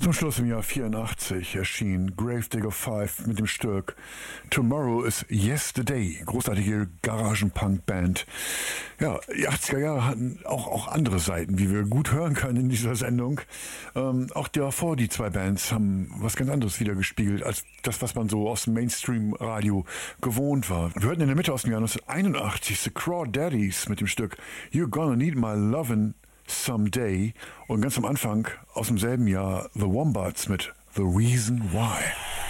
Zum Schluss im Jahr 84 erschien Gravedigger 5 mit dem Stück Tomorrow is Yesterday, großartige Garagen-Punk-Band. Ja, die 80er Jahre hatten auch andere Seiten, wie wir gut hören können in dieser Sendung. Auch davor, die zwei Bands haben was ganz anderes wiedergespiegelt, als das, was man so aus dem Mainstream-Radio gewohnt war. Wir hörten in der Mitte aus dem Jahr 1981 The Crawdaddies mit dem Stück You're Gonna Need My Lovin' Someday und ganz am Anfang aus demselben Jahr The Wombats mit The Reason Why.